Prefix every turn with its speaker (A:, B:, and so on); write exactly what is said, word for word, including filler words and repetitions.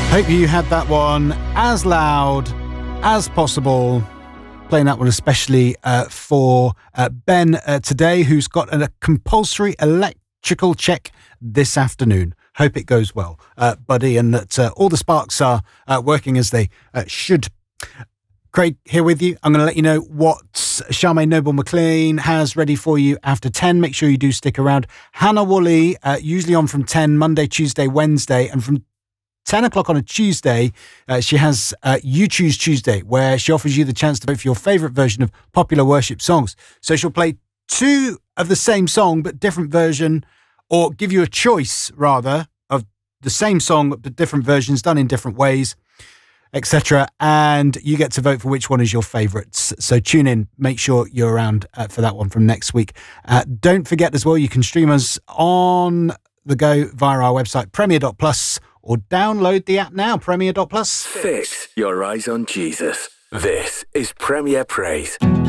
A: Hope you had that one as loud as possible. Playing that one especially uh, for uh, Ben uh, today, who's got a compulsory electrical check this afternoon. Hope it goes well, uh, buddy, and that uh, all the sparks are uh, working as they uh, should. Craig here with you. I'm going to let you know what Charmaine Noble-McLean has ready for you after ten. Make sure you do stick around. Hannah Woolley, uh, usually on from ten, Monday, Tuesday, Wednesday, and from ten o'clock on a Tuesday, uh, she has uh, You Choose Tuesday, where she offers you the chance to vote for your favourite version of popular worship songs. So she'll play two of the same song, but different version, or give you a choice, rather, of the same song, but different versions done in different ways, et cetera. And you get to vote for which one is your favourites. So tune in. Make sure you're around uh, for that one from next week. Uh, don't forget as well, you can stream us on the go via our website, premier dot plus, or download the app now, premier dot plus.
B: Fix your eyes on Jesus. This is Premier Praise.